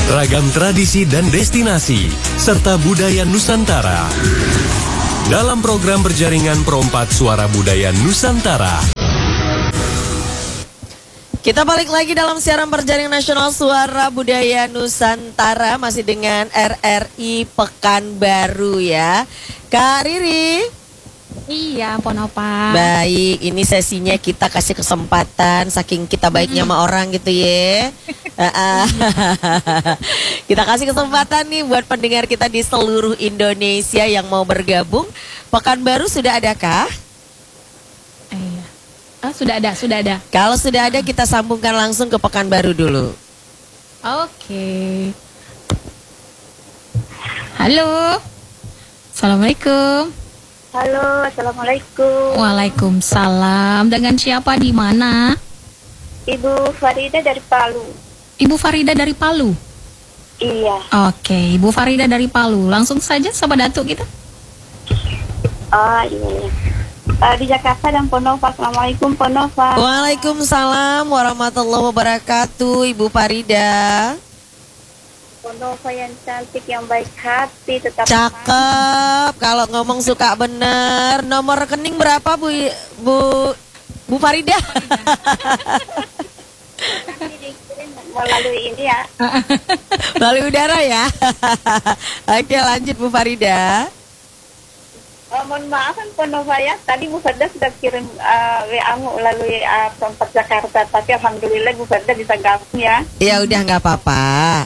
ragam tradisi dan destinasi, serta budaya Nusantara. Dalam program berjaringan Perompak Suara Budaya Nusantara. Kita balik lagi dalam siaran berjaringan nasional Suara Budaya Nusantara. Masih dengan RRI Pekanbaru ya. Kak Riri. Iya, Ponopa. Baik, ini sesinya kita kasih kesempatan, saking kita baiknya sama orang gitu ya. Kita kasih kesempatan nih buat pendengar kita di seluruh Indonesia yang mau bergabung. Pekanbaru sudah adakah? Sudah ada. Kalau sudah ada, kita sambungkan langsung ke Pekanbaru dulu. Oke. Halo. Assalamualaikum. Halo, assalamualaikum. Waalaikumsalam. Dengan siapa di mana? Ibu Farida dari Palu. Ibu Farida dari Palu. Iya. Oke, Ibu Farida dari Palu. Langsung saja sama Datuk kita. Oh iya. Di Jakarta dan Ponova. Assalamualaikum Ponova. Waalaikumsalam warahmatullahi wabarakatuh, Ibu Farida. Ponova yang cantik, yang baik hati, tetap Cakep, kalau ngomong suka bener. Nomor rekening berapa Bu Farida? nanti dikirim melalui ini ya. Melalui udara ya. Oke, lanjut Bu Farida. Mohon maaf kan Ponova ya, tadi Bu Farida sudah kirim WA melalui Perompak Jakarta, tapi alhamdulillah Bu Farida bisa gabung ya. Ya udah nggak apa-apa.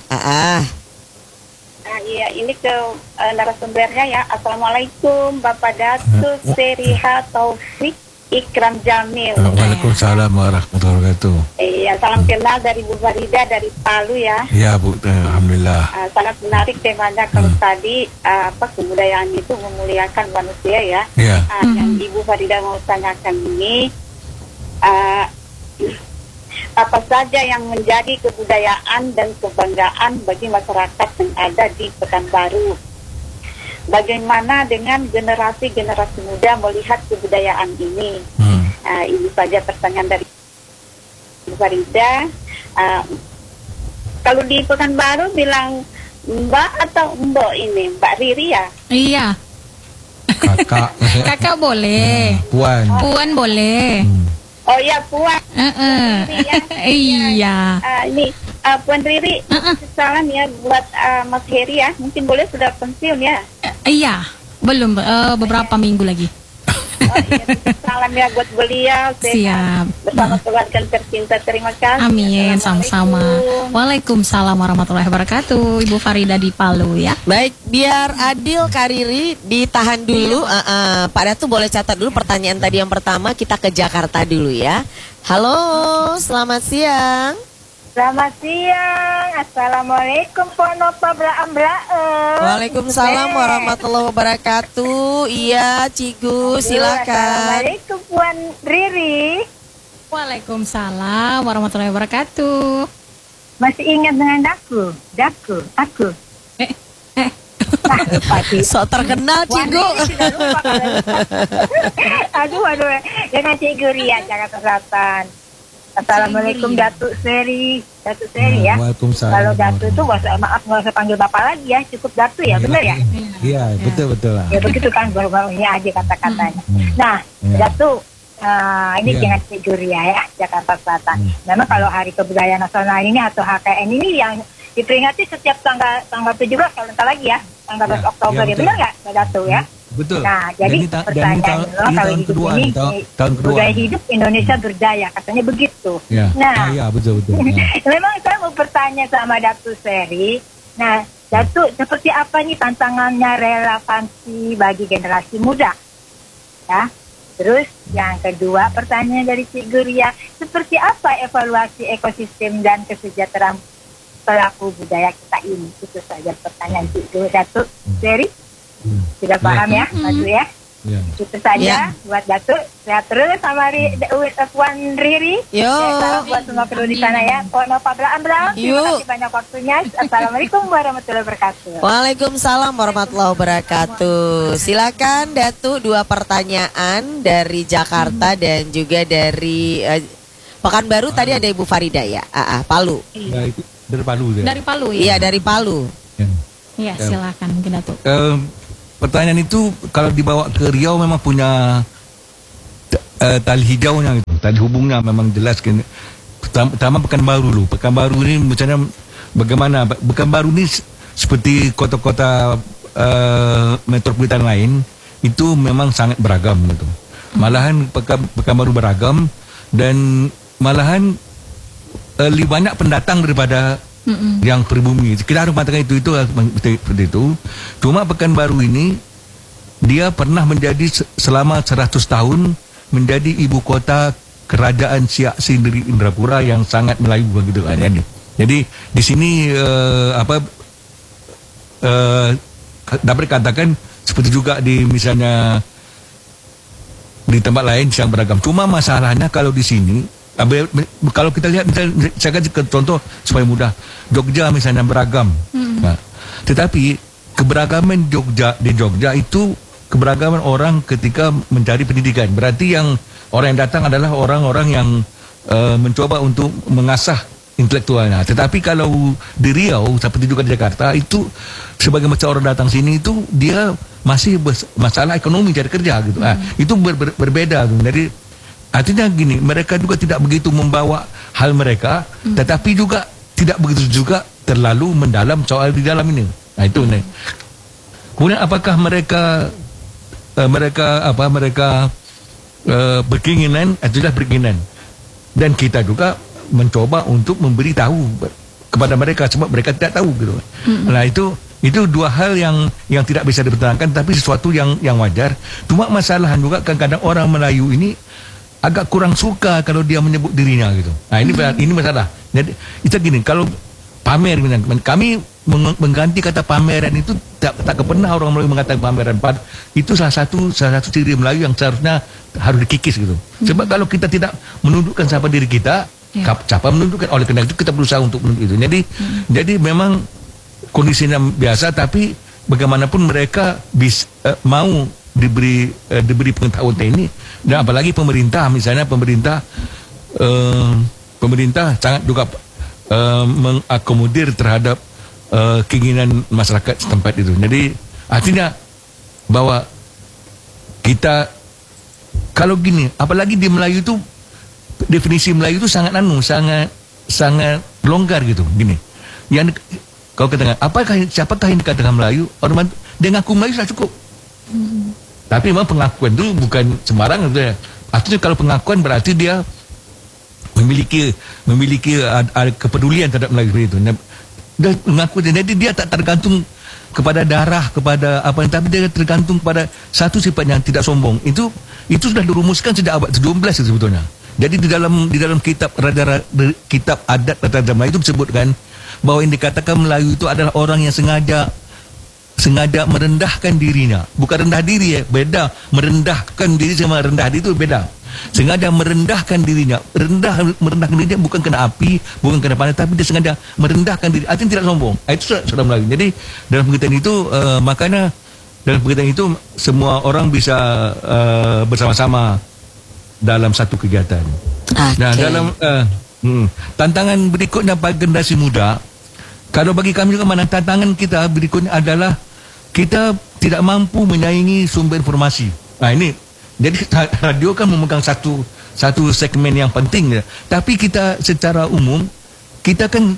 Iya, ini ke narasumbernya ya. Assalamualaikum Bapak Datuk Seriha Taufik Ikram Jamil. Waalaikumsalam warahmatullahi wabarakatuh. Iya, salam kenal dari Bu Farida dari Palu ya. Ya Bu, alhamdulillah. Sangat menarik temanya kalau tadi kebudayaan itu memuliakan manusia ya. Ya. Yang Ibu Farida mau tanyakan ini apa saja yang menjadi kebudayaan dan kebanggaan bagi masyarakat yang ada di Pekanbaru? Bagaimana dengan generasi-generasi muda melihat kebudayaan ini? Ini saja pertanyaan dari Ibu Farida. Kalau di Pekanbaru bilang Mbak atau Mbok ini? Mbak Riri ya? Iya. Kakak. Kakak boleh. Puan. Puan boleh. Oh iya, Puan. Riri ya. Iya. Ini Puan Riri, salam ya buat Mas Heri ya. Mungkin boleh sudah pensiun ya. Iya. Belum beberapa minggu lagi. Oh, iya. Salam ya buat beliau. Siap. Bersama keluarga tercinta. Terima kasih. Amin, sama-sama. Waalaikumsalam warahmatullahi wabarakatuh. Ibu Farida di Palu ya. Baik, biar adil Kak Riri ditahan dulu. Pak Datu boleh catat dulu pertanyaan tadi yang pertama, kita ke Jakarta dulu ya. Halo, selamat siang. Selamat siang. Assalamualaikum Ponova Blaam. Waalaikumsalam warahmatullahi wabarakatuh. Iya, Cigu, silakan. Assalamualaikum Puan Riri. Waalaikumsalam warahmatullahi wabarakatuh. Masih ingat dengan aku? Aku. So terkenal Cigu. Aduh, dengan Cigu Ria Jakarta Selatan. Assalamualaikum Datuk Seri ya. Waalaikumsalam. Kalau Datuk itu maaf nggak usah panggil Bapak lagi ya, cukup Datuk ya, benar ya? Iya, betul lah. Ya begitu kan, baru-baru ini aja kata-katanya. Nah, Datuk, ini dengan Cigu Ria ya, Jakarta Selatan. Memang kalau Hari Kebudayaan Nasional ini atau HKN ini yang diperingati setiap tanggal 17 kalau entar lagi ya, tanggal 12 Oktober ya, benar nggak Datuk ya? Betul. Nah, jadi pertanyaan kalau hidup ini budaya hidup Indonesia berdaya, katanya begitu. Ya. Nah, iya betul. Memang saya mau bertanya sama Datuk Seri. Nah, Datuk, seperti apa nih tantangannya relevansi bagi generasi muda? Ya. Terus yang kedua pertanyaan dari Cigu Ria, seperti apa evaluasi ekosistem dan kesejahteraan pelaku budaya kita ini? Itu saja pertanyaan Cigu Datuk Seri. Sudah paham ya, Datuk ya? Ya. Itu saja buat Datuk. Sehat terus sama Puan Riri. Yo. Salam buat semua kru di sana ya. Ponova Blaam. Terima kasih banyak waktunya. Assalamualaikum warahmatullahi wabarakatuh. Waalaikumsalam warahmatullahi wabarakatuh. Silakan Datuk, 2 pertanyaan dari Jakarta dan juga dari Pekanbaru. Tadi ada Ibu Farida ya, Palu. Baik. Dari Palu ya. Dari Palu ya. Iya, dari Palu. Ya. Iya, silakan mungkin Datuk. Pertanyaan itu kalau dibawa ke Riau memang punya tali hijaunya gitu. Tali hubungnya memang jelas kan. Pertama Pekanbaru dulu. Pekanbaru ini misalnya bagaimana? Pekanbaru ini seperti kota-kota metropolitan lain itu memang sangat beragam gitu. Malahan Pekanbaru beragam dan malahan lebih banyak pendatang daripada yang pribumi. Kita harus mengatakan itu seperti itu. Cuma Pekanbaru ini dia pernah menjadi selama 100 tahun menjadi ibu kota kerajaan Siak Sindiri Indrapura yang sangat Melayu begitu kan. Jadi di sini dapat dikatakan seperti juga di misalnya di tempat lain yang beragam. Cuma masalahnya kalau di sini kalau kita lihat misalnya, saya kasih contoh supaya mudah. Jogja misalnya beragam. Nah, tetapi keberagaman di Jogja itu keberagaman orang ketika mencari pendidikan. Berarti yang orang yang datang adalah orang-orang yang mencoba untuk mengasah intelektualnya. Tetapi kalau di Riau seperti juga di Jakarta itu sebagai macam orang datang sini itu dia masih masalah ekonomi cari kerja gitu. Itu berbeda gitu. Jadi artinya gini, mereka juga tidak begitu membawa hal mereka, tetapi juga tidak begitu juga terlalu mendalam soal di dalam ini. Nah itu nih. Kemudian apakah mereka berkeinginan, itulah berkeinginan. Dan kita juga mencoba untuk memberitahu kepada mereka sebab mereka tidak tahu gitu. Nah itu dua hal yang tidak bisa dipertahankan, tapi sesuatu yang wajar. Cuma masalah juga kadang-kadang orang Melayu ini agak kurang suka kalau dia menyebut dirinya gitu. Nah ini masalah. Jadi itu gini, kalau pamer, kami mengganti kata pameran itu tak pernah orang Melayu mengatakan pameran. Itu salah satu ciri Melayu yang seharusnya harus dikikis gitu. Sebab kalau kita tidak menundukkan siapa diri kita, siapa menundukkan? Oleh karena itu kita berusaha untuk menunduk itu. Jadi memang kondisinya biasa, tapi bagaimanapun mereka mau diberi pengetahuan ini. Dan apalagi pemerintah, misalnya pemerintah sangat juga mengakomodir terhadap keinginan masyarakat setempat itu. Jadi artinya bahwa kita kalau gini, apalagi di Melayu itu definisi Melayu itu sangat longgar gitu. Gini, yang kau katakan, siapakah yang dikatakan Melayu? Orang dia ngaku Melayu sudah cukup. Tapi memang pengakuan itu bukan sembarangan gitu ya. Artinya kalau pengakuan berarti dia memiliki kepedulian terhadap Melayu itu. Dan mengaku, jadi dia tak tergantung kepada darah, kepada apa, tapi dia tergantung pada satu sifat yang tidak sombong. Itu sudah dirumuskan sejak abad ke-12 sebetulnya. Jadi di dalam kitab kitab adat Raja Melayu itu disebutkan bahwa yang dikatakan Melayu itu adalah orang yang sengaja merendahkan dirinya. Bukan rendah diri ya, beda. Merendahkan diri sama rendah diri itu beda. Sengaja merendahkan dirinya. Merendahkan dirinya bukan kena api, bukan kena panas, tapi dia sengaja merendahkan diri. Artinya tidak sombong. Itu sudah Melayu. Jadi dalam pengertian itu makanya dalam pengertian itu semua orang bisa bersama-sama dalam satu kegiatan. Okay. Nah, dalam tantangan berikutnya bagi generasi muda, kalau bagi kami juga tantangan kita berikutnya adalah kita tidak mampu menyaingi sumber informasi. Nah ini, jadi radio kan memegang satu segmen yang penting ya. Tapi kita secara umum, kita kan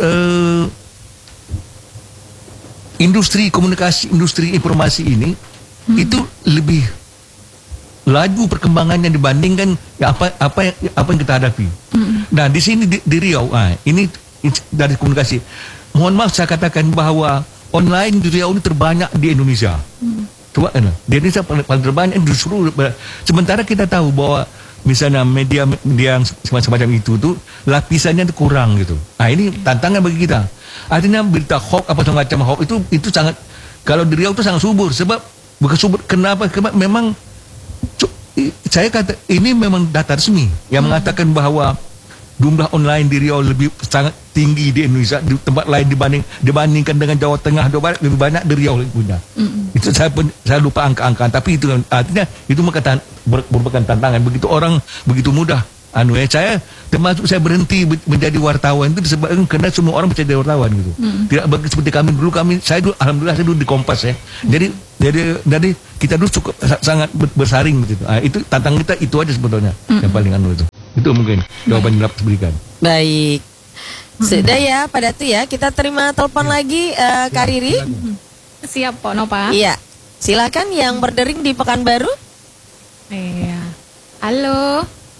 industri komunikasi, industri informasi ini itu lebih laju perkembangannya dibandingkan apa yang kita hadapi. Nah di sini di Riau, ini dari komunikasi. Mohon maaf saya katakan bahwa online di Riau ini terbanyak di Indonesia. Coba di Indonesia paling terbanyak justru. Sementara kita tahu bahwa misalnya media yang semacam itu tuh lapisannya itu kurang gitu. Nah ini tantangan bagi kita. Artinya berita hoax apa semacam hoax itu sangat, kalau di Riau itu sangat subur. Sebab bukan subur, kenapa? Karena memang saya kata ini memang data resmi yang mengatakan bahwa jumlah online di Riau lebih sangat tinggi di Indonesia, di tempat lain dibandingkan dengan Jawa Tengah, Jawa Barat lebih banyak di Riau punya. Itu saya lupa angka-angka, tapi itu artinya itu merupakan tantangan. Begitu orang begitu mudah saya termasuk saya berhenti menjadi wartawan itu disebabkan karena semua orang menjadi wartawan gitu. Tidak bagi seperti kami dulu, saya dulu alhamdulillah saya dulu di Kompas ya. Jadi kita dulu cukup sangat bersaring gitu. Itu tantangan kita itu aja sebetulnya yang paling itu. Itu mungkin jawaban yang dapat berikan. Baik. Sudah ya Pak Datu ya. Kita terima telepon lagi Kak Riri. Siap Pak Nova. Iya. Silakan yang berdering di Pekanbaru. Iya. Halo.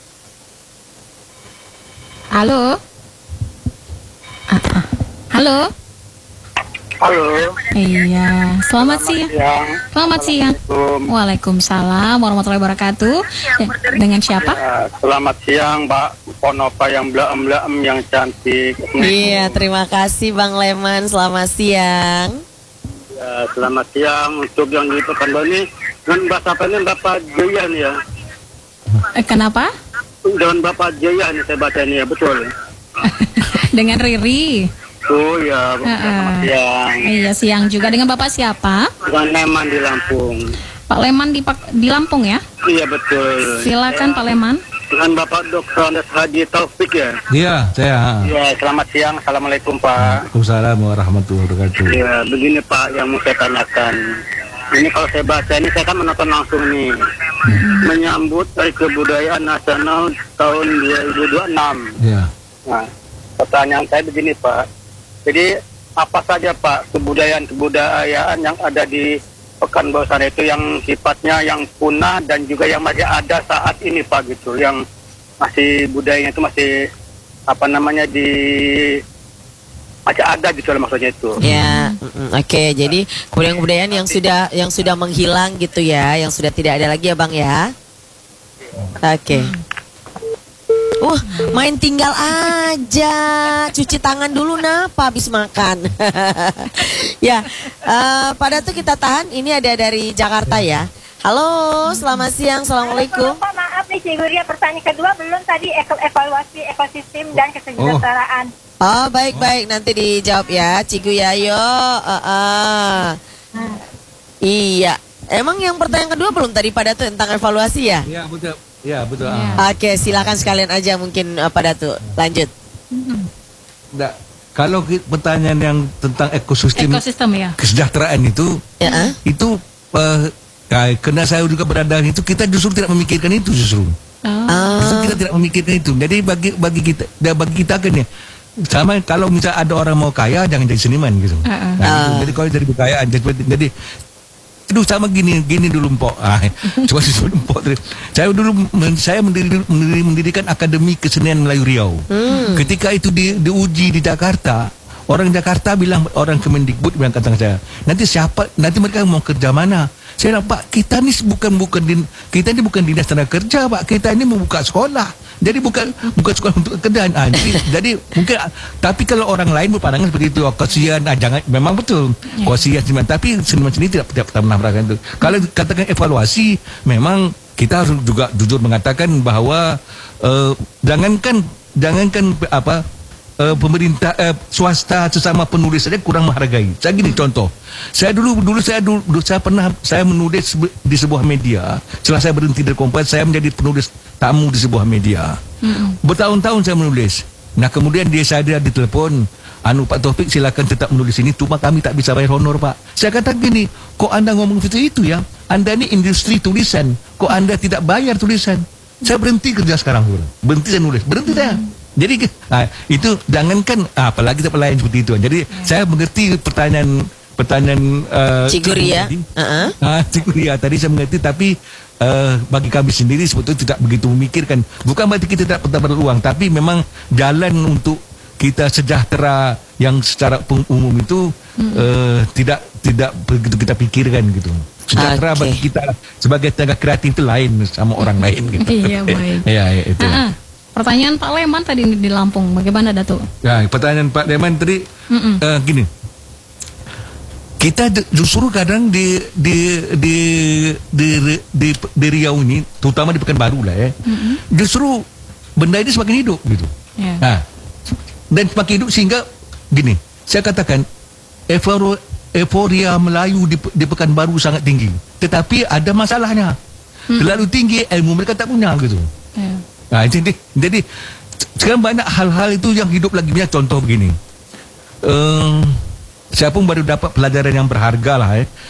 Halo. Halo. Halo. Iya. Selamat siang. Selamat siang. Waalaikumsalam warahmatullahi wabarakatuh. Dengan siapa? Selamat siang Mbak Ponova yang blaem-blaem yang cantik. Iya, terima kasih Bang Leman. Selamat siang. Ya, selamat siang untuk yang di Pekanbaru ini. Dengan bahasa apa ini Bapak Jaya nih ya? Kenapa? Dengan Bapak Jaya nih saya baca ini ya, betul. Dengan Riri. Oh ya, selamat siang. Iya, siang juga. Dengan Bapak siapa? Dengan Leman di Lampung. Pak Leman di Lampung ya? Iya betul. Silakan Pak Leman. Dengan Bapak Dr. Andes Haji Taufik ya? Iya, saya. Ya, selamat siang. Assalamualaikum Pak. Waalaikumsalam warahmatullahi wabarakatuh. Ya, begini Pak yang mau saya tanyakan. Ini kalau saya baca ini saya kan menonton langsung nih. Menyambut Hari Kebudayaan Nasional tahun 2026. Iya. Nah, pertanyaan saya begini Pak. Jadi apa saja Pak kebudayaan yang ada di Pekanbaru sana itu yang sifatnya yang punah dan juga yang masih ada saat ini Pak gitu, yang masih budayanya itu masih masih ada gitu maksudnya itu. Ya, oke. Jadi kebudayaan yang sudah menghilang gitu ya, yang sudah tidak ada lagi ya Bang ya. Oke. Main tinggal aja, cuci tangan dulu napa habis makan. Ya, pada tuh kita tahan. Ini ada dari Jakarta ya. Halo, selamat siang, assalamualaikum. Pak, maaf nih Cikgu Ria, pertanyaan kedua belum tadi evaluasi ekosistem dan kesejahteraan. Oh baik, nanti dijawab ya, Cikgu Yayo. Iya, emang yang pertanyaan kedua belum tadi pada tuh tentang evaluasi ya? Iya betul. Iya betul. Oke, silakan sekalian aja mungkin pada tuh lanjut. Nah, kalau pertanyaan yang tentang ekosistem ya. kesejahteraan itu, karena saya juga berada itu, kita justru tidak memikirkan itu justru. Justru kita tidak memikirkan itu. Jadi bagi kita kan ya, sama kalau misalnya ada orang mau kaya jangan jadi seniman gitu. Nah, jadi kalau jadi kekayaan jadi aduh sama gini dulu Mpok. Coba dulu Mpok. Saya mendirikan Akademi Kesenian Melayu Riau. Ketika itu diuji di Jakarta, orang Jakarta bilang, orang Kemendikbud bilang kata saya, nanti mereka mau kerja mana? Saya bilang, Pak, kita ini bukan dinas tenaga kerja, Pak. Kita ini membuka sekolah. Jadi bukan sekolah untuk kerjaan. Jadi mungkin, tapi kalau orang lain berpandangan seperti itu, kasihan, jangan, memang betul, kasihan seniman. Tapi seniman sendiri tidak pernah merasakan itu. Kalau katakan evaluasi, memang kita harus juga jujur mengatakan bahwa jangankan pemerintah swasta sesama penulis saja kurang menghargai. Saya gini contoh. Saya dulu saya menulis di sebuah media. Setelah saya berhenti dari Kompas, saya menjadi penulis tamu di sebuah media. Bertahun-tahun saya menulis. Nah, kemudian saya ditelepon, Pak Taufik silakan tetap menulis ini, cuma kami tak bisa bayar honor, Pak. Saya kata gini, kok Anda ngomong seperti itu ya? Anda ini industri tulisan, kok Anda tidak bayar tulisan? Saya berhenti kerja sekarang, berhenti saya nulis, berhenti saya. Jadi itu jangankan apalagi kita pelayan seperti itu. Jadi saya mengerti pertanyaan Cikgu Ria. Cikgu Ria tadi saya mengerti, tapi bagi kami sendiri sebetulnya tidak begitu memikirkan. Bukan berarti kita tidak pernah beruang, tapi memang jalan untuk kita sejahtera yang secara umum itu tidak begitu kita pikirkan gitu. Sejahtera bagi kita sebagai tenaga kreatif itu lain sama orang lain gitu. Iya, baik. Ya, itu. Pertanyaan Pak Leman tadi di Lampung, bagaimana Datuk? Ya, pertanyaan Pak Leman tadi gini. Kita justru kadang di Riau ini, terutama di Pekanbaru lah ya. Justru benda ini semakin hidup gitu. Nah, dan semakin hidup sehingga gini, saya katakan euforia Melayu di Pekanbaru sangat tinggi. Tetapi ada masalahnya. Terlalu tinggi, ilmu mereka tak punya gitu. Jadi sekarang banyak hal-hal itu yang hidup lagi. Punya contoh begini. Saya pun baru dapat pelajaran yang berharga lah.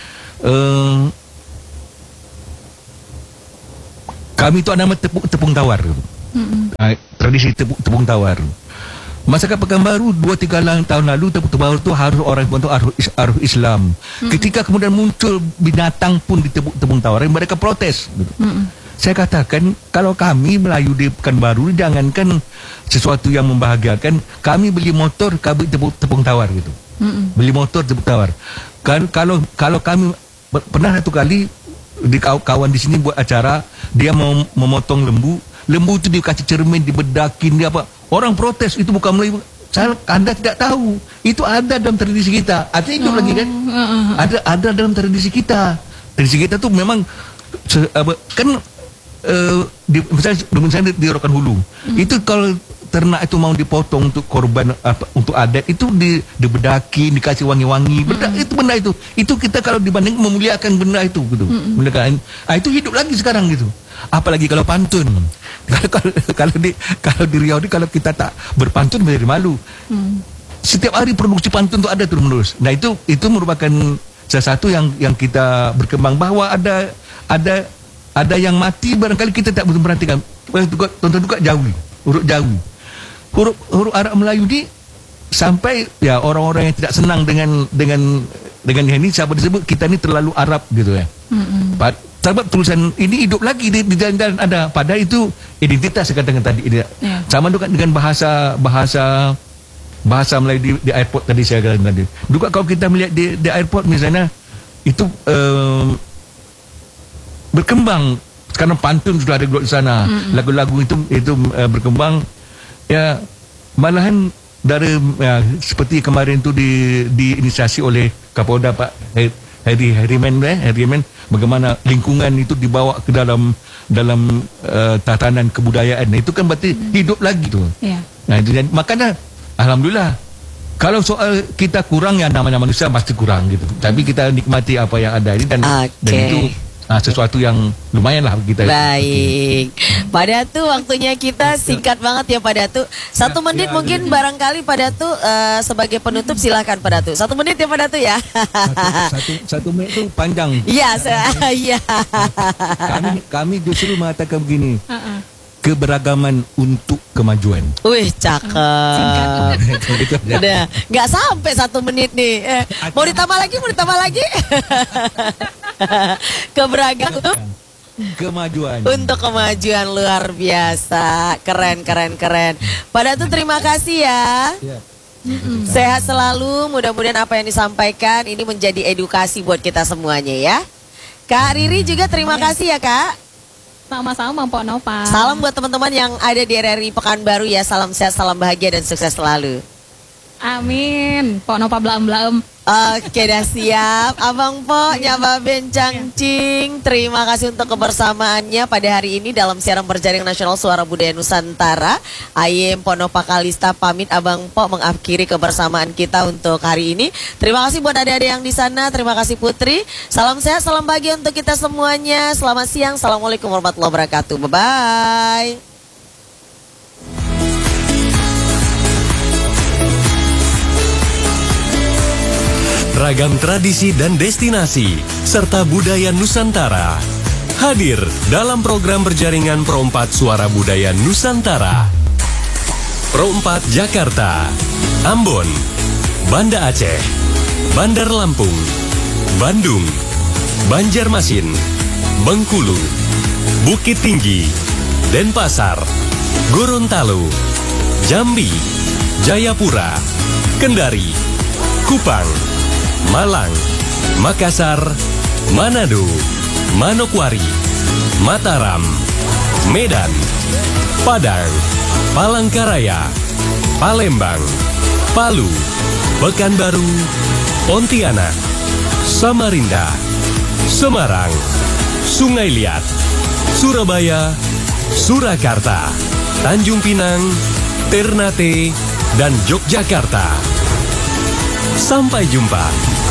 Kami itu ada nama tepung tawar. Tradisi tepung tawar. Masyarakat Pekanbaru 2-3 tahun lalu tepung tawar itu harus orang untuk arus Islam. Ketika kemudian muncul binatang pun di tepung tawar, mereka protes. Saya katakan, kalau kami Melayu di Pekanbaru, jangankan sesuatu yang membahagiakan, kami beli motor, kami tepung tawar gitu. Beli motor tepung tawar. Kalau kami pernah satu kali di kawan di sini buat acara, dia mau memotong lembu itu dikasih cermin, dibedakin, dia apa? Orang protes, itu bukan Melayu. Anda tidak tahu, itu ada dalam tradisi kita. Artinya hidup lagi kan? Ada dalam tradisi kita. Tradisi kita tuh memang kan misalnya di Rokan Hulu, itu kalau ternak itu mau dipotong untuk korban untuk adat, itu dibedakin, dikasih wangi-wangi, benda itu kita kalau dibanding memuliakan benda itu gitu. Itu hidup lagi sekarang gitu. Apalagi kalau pantun. Kalau di Riau ini, kalau kita tak berpantun menjadi malu. Setiap hari produksi pantun itu ada terus menerus. Nah itu merupakan salah satu yang kita berkembang, bahwa ada yang mati barangkali kita tak betul perhatikan. Tonton juga Jawi, huruf Jawi. Huruf Arab Melayu ini sampai ya orang-orang yang tidak senang dengan ini, siapa disebut kita ini terlalu Arab gitu ya. Sebab tulisan ini hidup lagi di jalan-jalan ada. Padahal itu identitas saya katakan tadi. Sama juga dengan bahasa Melayu di airport tadi saya katakan tadi. Juga kalau kita melihat di airport misalnya, itu berkembang. Sekarang pantun sudah ada di sana. Lagu-lagu itu berkembang. Ya, malahan dari seperti kemarin itu diinisiasi oleh Kapolda Pak Herimen, bagaimana lingkungan itu dibawa ke dalam tatanan kebudayaan. Itu kan berarti hidup lagi tuh. Nah, makanya alhamdulillah, kalau soal kita kurang, ya namanya manusia pasti kurang gitu. Tapi kita nikmati apa yang ada ini dan itu sesuatu yang lumayan lah kita. Baik, Pak Datu, waktunya kita singkat banget ya Pak Datu. 1 menit mungkin barangkali Pak Datu sebagai penutup, silakan Pak Datu. 1 menit ya Pak Datu ya. Satu menit itu panjang. Iya, iya. Kami justru mengatakan begini. Keberagaman untuk kemajuan. Wih, cakep. Udah, nggak sampai 1 menit nih. Mau ditambah lagi? Keberagaman untuk kemajuan. Untuk kemajuan, luar biasa. Keren. Pak Datu, terima kasih ya. Sehat selalu. Mudah-mudahan apa yang disampaikan ini menjadi edukasi buat kita semuanya ya. Kak Riri juga terima kasih ya Kak. Sama-sama Pok Nova. Salam buat teman-teman yang ada di RRI Pekanbaru ya. Salam sehat, salam bahagia dan sukses selalu. Amin. Pok Nova blaem-blaem. Oke, dah siap. Abang Po, Nyaba Bencang Cing, terima kasih untuk kebersamaannya pada hari ini dalam siaran berjaring nasional Suara Budaya Nusantara. Ayem Ponova Kalista pamit, Abang Po mengakhiri kebersamaan kita untuk hari ini. Terima kasih buat adik-adik yang di sana. Terima kasih Putri. Salam sehat, salam bahagia untuk kita semuanya. Selamat siang. Assalamualaikum warahmatullahi wabarakatuh. Bye-bye. Ragam tradisi dan destinasi, serta budaya Nusantara. Hadir dalam program berjaringan Pro 4 Suara Budaya Nusantara. Pro 4 Jakarta, Ambon, Banda Aceh, Bandar Lampung, Bandung, Banjarmasin, Bengkulu, Bukit Tinggi, Denpasar, Gorontalo, Jambi, Jayapura, Kendari, Kupang, Malang, Makassar, Manado, Manokwari, Mataram, Medan, Padang, Palangkaraya, Palembang, Palu, Pekanbaru, Pontianak, Samarinda, Semarang, Sungai Liat, Surabaya, Surakarta, Tanjung Pinang, Ternate, dan Yogyakarta. Sampai jumpa.